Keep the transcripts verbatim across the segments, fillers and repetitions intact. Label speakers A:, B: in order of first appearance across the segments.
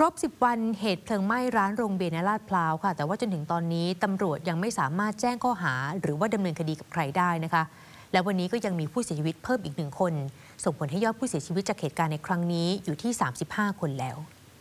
A: รบสิบวันเหตุเพลิงไหม้ร้านโรงเบียร์ในลาดพร้าวค่ะแต่ว่าจนถึงตอนนี้ตำรวจยังไม่สามารถแจ้งข้อหาหรือว่าดำเนินคดีกับใครได้นะคะและวันนี้ก็ยังมีผู้เสียชีวิตเพิ่มอีกหนึ่งคนส่งผลให้ยอดผู้เสียชีวิตจากเหตุการณ์ในครั้งนี้อยู่ที่สามสิบห้าคนแล้ว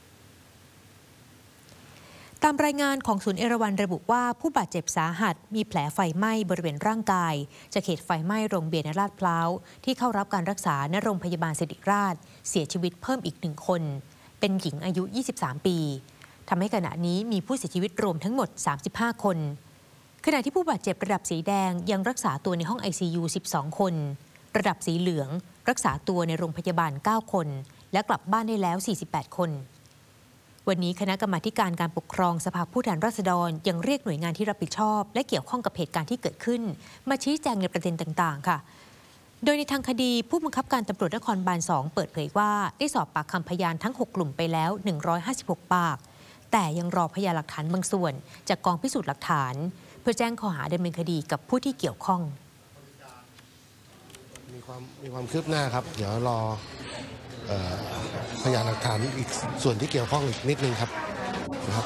A: ตามรายงานของศูนย์เอราวัณระบุว่าผู้บาดเจ็บสาหัสมีแผลไฟไหม้บริเวณร่างกายจากเหตุไฟไหม้โรงเบียร์ในลาดพร้าวที่เข้ารับการรักษาณโรงพยาบาลศิริราชเสียชีวิตเพิ่มอีกหนึ่งคนเป็นหญิงอายุยี่สิบสามปีทำให้ขณะนี้มีผู้เสียชีวิตรวมทั้งหมดสามสิบห้าคนขณะที่ผู้บาดเจ็บระดับสีแดงยังรักษาตัวในห้อง ไอ ซี ยู สิบสองคนระดับสีเหลืองรักษาตัวในโรงพยาบาลเก้าคนและกลับบ้านได้แล้วสี่สิบแปดคนวันนี้คณะกรรมาการการปกครองสภาผู้แทนราษฎรยังเรียกหน่วยงานที่รับผิดชอบและเกี่ยวข้องกับเหตุการณ์ที่เกิดขึ้นมาชี้แจงในประเด็นต่างๆค่ะโดยในทางคดีผู้บังคับการตำรวจนครบาลสองเปิดเผยว่าได้สอบปากคำพยานทั้งหกกลุ่มไปแล้วหนึ่งร้อยห้าสิบหกปากแต่ยังรอพยานหลักฐานบางส่วนจากกองพิสูจน์หลักฐานเพื่อแจ้งข้อหาดำเนินคดีกับผู้ที่เกี่ยวข้อง
B: มีความมีความคืบหน้าครับเดี๋ยวรอพยานหลักฐานอีกส่วนที่เกี่ยวข้องอีกนิดนึงครับนะครับ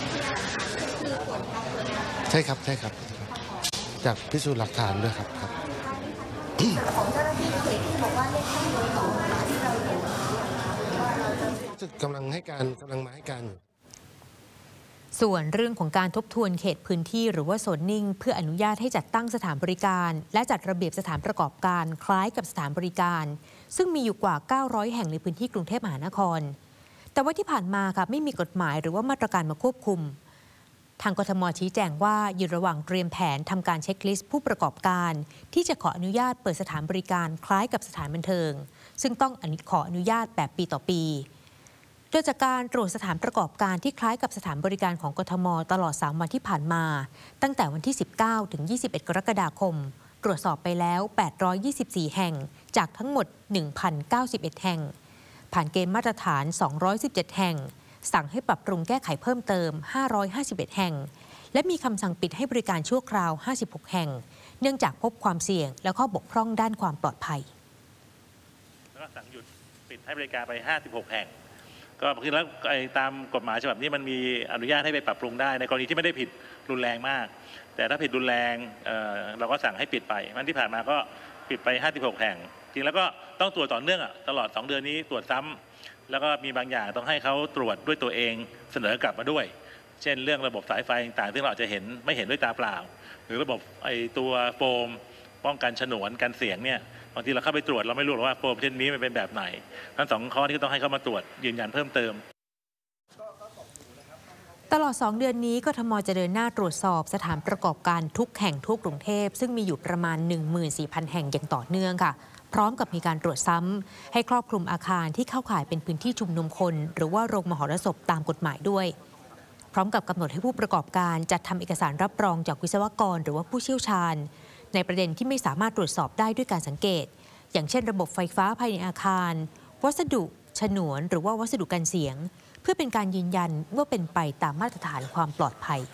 B: ใช่ครับใช่ครับจากพิสูจน์หลักฐานด้วยครับครับของเจ้าหน้าที่ที่บอกว่าได้ข้อมูลของที่เราเห็นกำลังให้การกำลังมาให้การ
A: ส่วนเรื่องของการทบทวนเขตพื้นที่หรือว่าโซนนิ่งเพื่ออนุญาตให้จัดตั้งสถานบริการและจัดระเบียบสถานประกอบการคล้ายกับสถานบริการซึ่งมีอยู่กว่าเก้าร้อยแห่งในพื้นที่กรุงเทพมหานครแต่ว่าที่ผ่านมาค่ะไม่มีกฎหมายหรือว่ามาตรการมาควบคุมทางกทม.ชี้แจงว่าอยู่ระหว่างเตรียมแผนทำการเช็คลิสต์ผู้ประกอบการที่จะขออนุญาตเปิดสถานบริการคล้ายกับสถานบันเทิงซึ่งต้องขออนุญาตแบบปีต่อปีโดยจากการตรวจสถานประกอบการที่คล้ายกับสถานบริการของกทม.ตลอดสามวันที่ผ่านมาตั้งแต่วันที่สิบเก้าถึงยี่สิบเอ็ดกรกฎาคมตรวจสอบไปแล้วแปดร้อยยี่สิบสี่แห่งจากทั้งหมด หนึ่งพันเก้าสิบเอ็ด แห่งผ่านเกณฑ์มาตรฐานสองร้อยสิบเจ็ดแห่งสั่งให้ปรับปรุงแก้ไขเพิ่มเติมห้าร้อยห้าสิบเอ็ดแห่งและมีคำสั่งปิดให้บริการชั่วคราวห้าสิบหกแห่งเนื่องจากพบความเสี่ยงและข้อบกพร่องด้านความปลอดภัย
C: แล้วก็สั่งหยุดปิดให้บริการไปห้าสิบหกแห่งก็คือแล้วตามกฎหมายฉบับนี้มันมีอนุญาตให้ไปปรับปรุงได้ในกรณีที่ไม่ได้ผิดรุนแรงมากแต่ถ้าผิดรุนแรงเเราก็สั่งให้ปิดไปวันที่ผ่านมาก็ปิดไปห้าสิบหกแห่งจริงแล้วก็ต้องตรวจต่อเนื่องตลอดสองเดือนนี้ตรวจซ้ำแล้วก็มีบางอย่างต้องให้เขาตรวจด้วยตัวเองเสนอกลับมาด้วยเช่นเรื่องระบบสายไฟต่างๆซึ่งเราอาจจะเห็นไม่เห็นด้วยตาเปล่าหรือระบบไอตัวโฟมป้องกันฉนวนกันเสียงเนี่ยบางทีเราเข้าไปตรวจเราไม่รู้หรอกว่าโฟมเช่นนี้มันเป็นแบบไหนทั้งสองข้อที่ต้องให้เขามาตรวจยืนยันเพิ่มเติม
A: ตลอดสองเดือนนี้กทม.จะเดินหน้าตรวจสอบสถานประกอบการทุกแห่งทั่วกรุงเทพซึ่งมีอยู่ประมาณ หนึ่งหมื่นสี่พัน แห่งอย่างต่อเนื่องค่ะพร้อมกับมีการตรวจซ้ำให้ครอบคลุมอาคารที่เข้าข่ายเป็นพื้นที่ชุมนุมคนหรือว่าโรงมหรสพตามกฎหมายด้วยพร้อมกับกำหนดให้ผู้ประกอบการจัดทำเอกสารรับรองจากวิศวกรหรือว่าผู้เชี่ยวชาญในประเด็นที่ไม่สามารถตรวจสอบได้ด้วยการสังเกตอย่างเช่นระบบไฟฟ้าภายในอาคารวัสดุฉนวนหรือว่าวัสดุกันเสียงเพื่อเป็นการยืนยันว่าเป็นไปตามมาตรฐานความปลอดภัย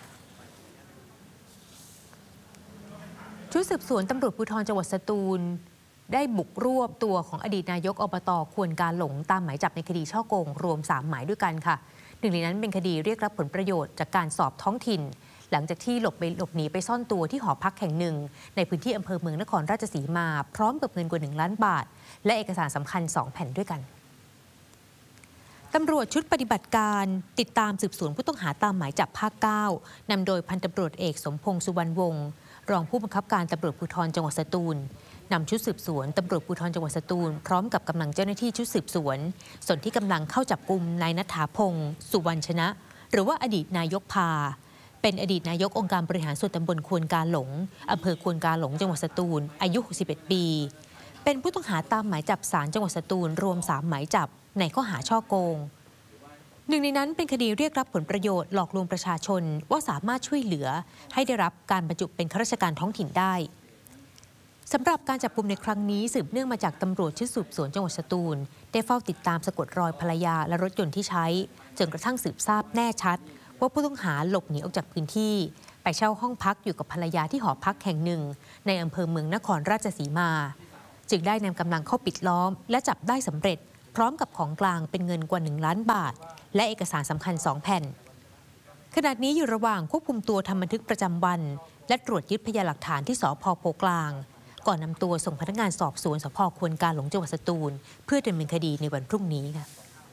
A: ชุดสืบสวนตำรวจภูธรจังหวัดสตูลได้บุกรวบตัวของอดีตนายกอบต.ควรกาหลงตามหมายจับในคดีฉ้อโกงรวมสามหมายด้วยกันค่ะหนึ่งในนั้นเป็นคดีเรียกรับผลประโยชน์จากการสอบท้องถิ่นหลังจากที่หลบไปหลบหนีไปซ่อนตัวที่หอพักแห่งหนึ่งในพื้นที่อำเภอเมืองนครราชสีมาพร้อมกับเงินกว่าหนึ่งล้านบาทและเอกสารสำคัญสองแผ่นด้วยกันตำรวจชุดปฏิบัติการติดตามสืบสวนผู้ต้องหาตามหมายจับภาคเก้านำโดยพันตำรวจเอกสมพงษ์สุวรรณวงศ์รองผู้บังคับการตำรวจภูธรจังหวัดสตูลนำชุดสืบสวนตำรวจภูธรจังหวัดสตูลพร้อมกับกำลังเจ้าหน้าที่ชุดสืบสวนส่วนที่กำลังเข้าจับกุมนายณัฐาพงศ์สุวรรณชนะหรือว่าอดีตนายกพาเป็นอดีตนายกองค์การบริหารส่วนตำบลควรกาหลงอำเภอควรกาหลงจังหวัดสตูลอายุหกสิบเอ็ดปีเป็นผู้ต้องหาตามหมายจับศาลจังหวัดสตูลรวมสามหมายจับในข้อหาฉ้อโกงหนึ่งในนั้นเป็นคดีเรียกรับผลประโยชน์หลอกลวงประชาชนว่าสามารถช่วยเหลือให้ได้รับการบรรจุเป็นข้าราชการท้องถิ่นได้สำหรับการจับกุมในครั้งนี้สืบเนื่องมาจากตำรวจชุดสืบสวนจังหวัดสตูลได้เฝ้าติดตามสะกดรอยภรรยาและรถยนต์ที่ใช้จนกระทั่งสืบทราบแน่ชัดว่าผู้ต้องหาหลบหนีออกจากพื้นที่ไปเช่าห้องพักอยู่กับภรรยาที่หอพักแห่งหนึ่งในอำเภอเมืองนครราชสีมาจึงได้นำกำลังเข้าปิดล้อมและจับได้สำเร็จพร้อมกับของกลางเป็นเงินกว่าหนึ่งล้านบาทและเอกสารสำคัญสองแผ่นขณะนี้อยู่ระหว่างควบคุมตัวทำบันทึกประจำวันและตรวจยึดพยานหลักฐานที่สภ.โพกลางก่อนนำตัวส่งพนักงานสอบสวนสภ.ควนกาหลงจังหวัดสตูลเพื่อดำเนินคดีในวันพรุ่งนี้ค่ะ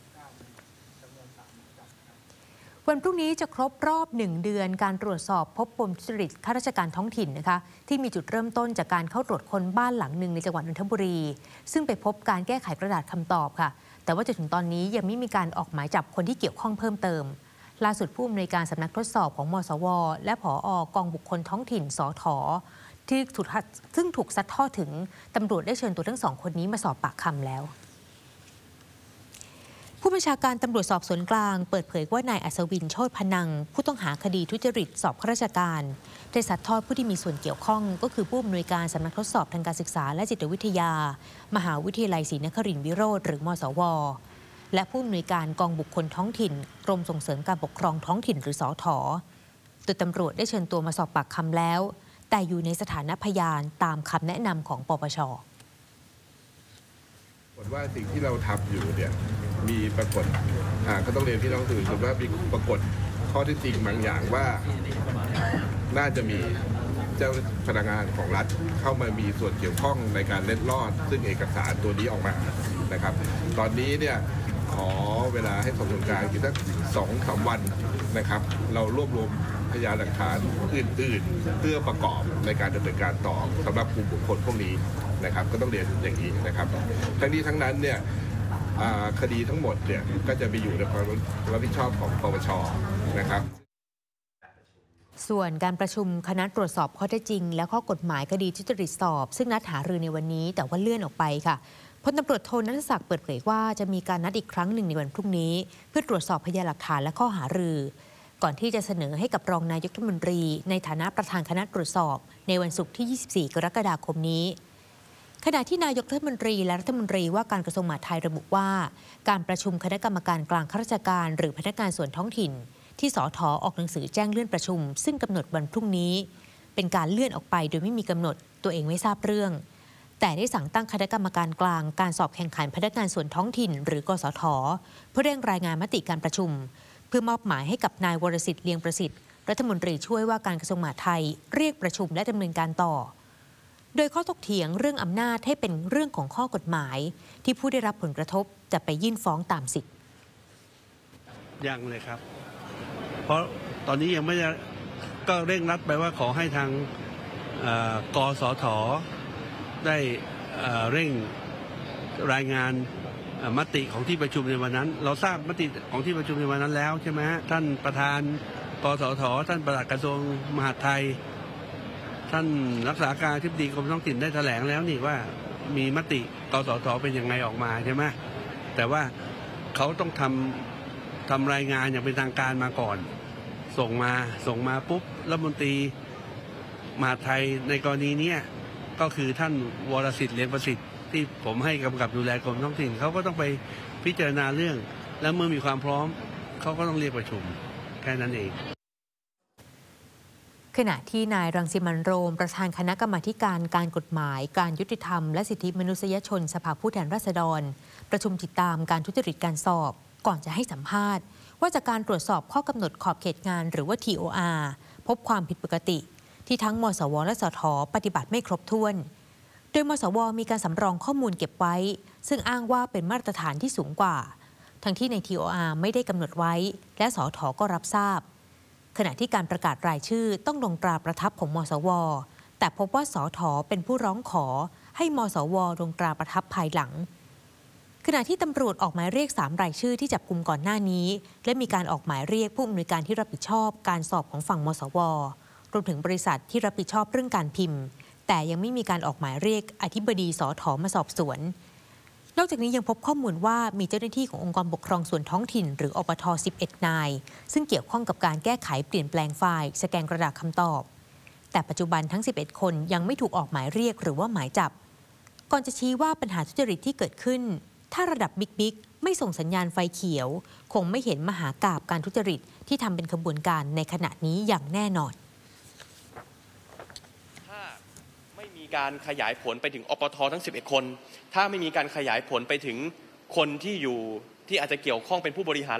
A: วันพรุ่งนี้จะครบรอบหนึ่งเดือนการตรวจสอบพบปมทุจริตข้าราชการท้องถิ่นนะคะที่มีจุดเริ่มต้นจากการเข้าตรวจค้นบ้านหลังหนึ่งในจังหวัดนนทบุรีซึ่งไปพบการแก้ไขกระดาษคำตอบค่ะแต่ว่าจนถึงตอนนี้ยังไม่มีการออกหมายจับคนที่เกี่ยวข้องเพิ่มเติมล่าสุดผู้อำนวยการสำนักทดสอบของมสวและผอ.กองบุคคลท้องถิ่นสถ.ที่ถูกซึ่งถูกซัดทอดถึงตำรวจได้เชิญตัวทั้งสองคนนี้มาสอบปากคำแล้วผู้บัญชาการตำรวจสอบสวนกลางเปิดเผยว่านายอัศวินโชติพนังผู้ต้องหาคดีทุจริตสอบข้าราชการได้ซัดทอดผู้ที่มีส่วนเกี่ยวข้องก็คือผู้อำนวยการสำนักทดสอบทางการศึกษาและจิตวิทยามหาวิทยาลัยศรีนครินทร์วิโรธหรือมสวและผู้อำนวยการกองบุคคลท้องถิ่นกรมส่งเสริมการปกครองท้องถิ่นหรือสถ.โดยตำรวจได้เชิญตัวมาสอบปากคำแล้วแต่อยู่ในสถานะพยานตามคำแนะนำของปปช.
D: ว่าสิ่งที่เราทำอยู่เนี่ยมีปรากฏอ่าก็ต้องเรียนพี่น้องสื่อมวลชนว่ามีปรากฏข้อที่จริงบางอย่างว่าน่าจะมีเจ้าพนักงานของรัฐเข้ามามีส่วนเกี่ยวข้องในการเล็ดลอดซึ่งเอกสารตัวนี้ออกมานะครับตอนนี้เนี่ยขอเวลาให้สอบสวนกลางอีกสักสองสามวันนะครับเรารวบรวมพยานหลักฐานอื่นๆเพื่อประกอบในการดำเนินการต่อสำหรับกลุ่มบุคคลพวกนี้นะครับก็ต้องเรียนอย่างนี้นะครับทั้งนี้ทั้งนั้นเนี่ยคดีทั้งหมดเนี่ยก็จะไปอยู่ในความรับผิดชอบของปปช.นะครับ
A: ส่วนการประชุมคณะตรวจสอบข้อเท็จจริงและข้อกฎหมายคดีทุจริตสอบซึ่งนัดหารือในวันนี้แต่ว่าเลื่อนออกไปค่ะพลตำรวจโทณัฐศักดิ์เปิดเผยว่าจะมีการนัดอีกครั้งหนึ่งในวันพรุ่งนี้เพื่อตรวจสอบพยานหลักฐานและข้อหารือก่อนที่จะเสนอให้กับรองนายกรัฐมนตรีในฐานะประธานคณะตรวจสอบในวันศุกร์ที่ยี่สิบสี่กรกฎาคมนี้ขณะที่นายกรัฐมนตรีและรัฐมนตรีว่าการกระทรวงมหาดไทยระบุว่าการประชุมคณะกรรมการกลางข้าราชการหรือพนักงานส่วนท้องถิ่นที่สถ.ออกหนังสือแจ้งเลื่อนประชุมซึ่งกำหนดวันพรุ่งนี้เป็นการเลื่อนออกไปโดยไม่มีกำหนดตัวเองไม่ทราบเรื่องแต่ได้สั่งตั้งคณะกรรมการกลางการสอบแข่งขันพนักงานส่วนท้องถิ่นหรือกสท.เพื่อเร่งรายงานมติการประชุมเพื่อมอบหมายให้กับนายวรสิทธิ์เลียงประสิทธิ์รัฐมนตรีช่วยว่าการกระทรวงมหาดไทยเรียกประชุมและดำเนินการต่อโดยข้อถกเถียงเรื่องอำนาจให้เป็นเรื่องของข้อกฎหมายที่ผู้ได้รับผลกระทบจะไปยื่นฟ้องตามสิทธิ์
E: ยังเลยครับเพราะตอนนี้ยังไม่ได้ก็เร่งรัดไปว่าขอให้ทางกสท.ได้เร่งรายงานมติของที่ประชุมในวันนั้นเราทราบมติของที่ประชุมในวันนั้นแล้วใช่ไหมฮะท่านประธานกสท.ท่านปลัดกระทรวงมหาดไทยท่านรักษาการอธิบดีกรมท้องถิ่นได้แถลงแล้วนี่ว่ามีมติกสท.เป็นยังไงออกมาใช่ไหมแต่ว่าเขาต้องทำทำรายงานอย่างเป็นทางการมาก่อนส่งมาส่งมาปุ๊บรัฐมนตรีมหาดไทยในกรณีนี้ก็คือท่านวรสิทธิ์เลียงประสิทธิ์ที่ผมให้กำกับดูแลกรมท้องถิ่นเขาก็ต้องไปพิจารณาเรื่องแล้วเมื่อมีความพร้อมเขาก็ต้องเรียกประชุมแค่นั้นเอง
A: ขณะที่นายรังสิมันต์ โรมประธานคณะกรรมาธิการการกฎหมายการยุติธรรมและสิทธิมนุษยชนสภาผู้แทนราษฎรประชุมติดตามการทุจริตการสอบก่อนจะให้สัมภาษณ์ว่าจากการตรวจสอบข้อกำหนดขอบเขตงานหรือว่า ที โอ อาร์ พบความผิดปกติที่ทั้งมสวและสท.ปฏิบัติไม่ครบถ้วนโดยมสวมีการสำรองข้อมูลเก็บไว้ซึ่งอ้างว่าเป็นมาตรฐานที่สูงกว่าทั้งที่ใน ที โอ อาร์ ไม่ได้กำหนดไว้และสท.ก็รับทราบขณะที่การประกาศรายชื่อต้องลงตราประทับของมสวแต่พบว่าสท.เป็นผู้ร้องขอให้มสวลงตราประทับภายหลังขณะที่ตำรวจออกหมายเรียกสามรายชื่อที่จับกุมก่อนหน้านี้และมีการออกหมายเรียกผู้อำนวยการที่รับผิดชอบการสอบของฝั่งมสวรวมถึงบริษัทที่รับผิดชอบเรื่องการพิมพ์แต่ยังไม่มีการออกหมายเรียกอธิบดีสท.มาสอบสวนนอกจากนี้ยังพบข้อมูลว่ามีเจ้าหน้าที่ขององค์กรปกครองส่วนท้องถิ่นหรืออปท.สิบเอ็ดนายซึ่งเกี่ยวข้องกับการแก้ไขเปลี่ยนแปลงไฟล์สแกนกระดาษคำตอบแต่ปัจจุบันทั้งสิบเอ็ดคนยังไม่ถูกออกหมายเรียกหรือว่าหมายจับก่อนจะชี้ว่าปัญหาทุจริตที่เกิดขึ้นถ้าระดับบิ๊กๆไม่ส่งสัญญาณไฟเขียวคงไม่เห็นมหากาพย์การทุจริตที่ทำเป็นขบวนการในขณะนี้อย่างแน่นอน
F: ถ้าไม่มีการขยายผลไปถึงอปท.ทั้งสิบเอ็ดคนถ้าไม่มีการขยายผลไปถึงคนที่อยู่ที่อาจจะเกี่ยวข้องเป็นผู้บริหาร